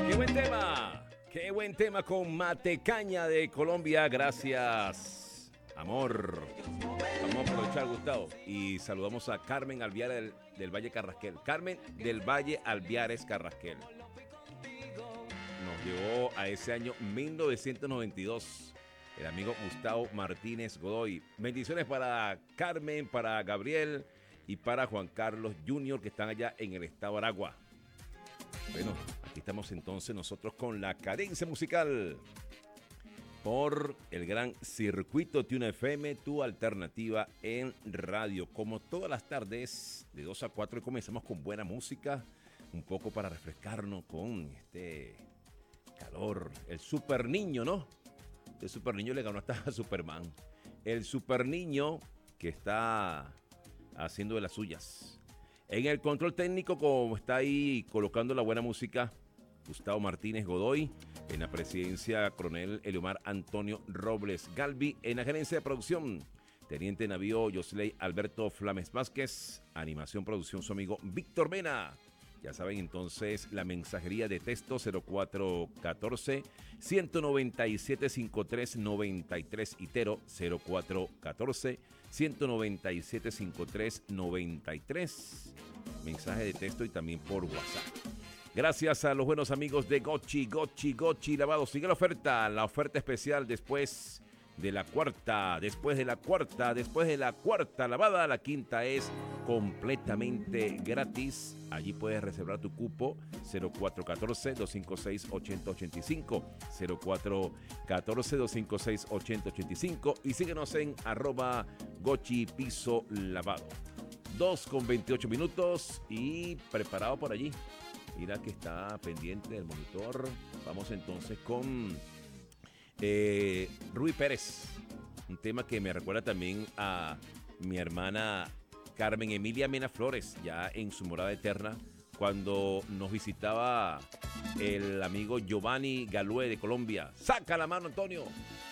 buen tema! ¡Qué buen tema con Matecaña de Colombia! Gracias, amor. Vamos a aprovechar, Gustavo, y saludamos a Carmen Alviares del Valle Carrasquel. Carmen del Valle Alviares Carrasquel. Nos llevó a ese año 1992 el amigo Gustavo Martínez Godoy. Bendiciones para Carmen, para Gabriel y para Juan Carlos Jr., que están allá en el estado de Aragua. Bueno, aquí estamos entonces nosotros con la carencia musical por el gran Circuito Tune FM, tu alternativa en radio. Como todas las tardes, de 2 a 4, y comenzamos con buena música, un poco para refrescarnos con este calor. El Super Niño, ¿no? El Super Niño le ganó hasta a Superman. El Super Niño que está haciendo de las suyas. En el control técnico, como está ahí colocando la buena música, Gustavo Martínez Godoy. En la presidencia, coronel Eliomar Antonio Robles Galvi. En la gerencia de producción, teniente navío Yosley Alberto Flames Vázquez. Animación, producción, su amigo Víctor Mena. Ya saben, entonces, la mensajería de texto 0414-197-5393 itero 0414-197-5393. Mensaje de texto y también por WhatsApp. Gracias a los buenos amigos de Gochi Lavado. Sigue la oferta especial después de la cuarta lavada. La quinta es completamente gratis. Allí puedes reservar tu cupo 0414-256-8085, 0414-256-8085 y síguenos en @Gochi Piso Lavado. 2:28 y preparado por allí. Mira que está pendiente del monitor. Vamos entonces con Rui Pérez. Un tema que me recuerda también a mi hermana Carmen Emilia Mena Flores, ya en su morada eterna, cuando nos visitaba el amigo Giovanni Galúe de Colombia. ¡Saca la mano, Antonio!